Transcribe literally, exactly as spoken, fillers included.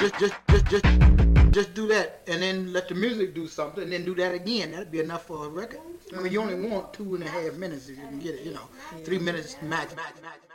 just, just, just, just, just do that, and then let the music do something, and then do that again. That'd be enough for a record. I mean, you only want two and a half minutes if you can get it. You know, three minutes max, max, max.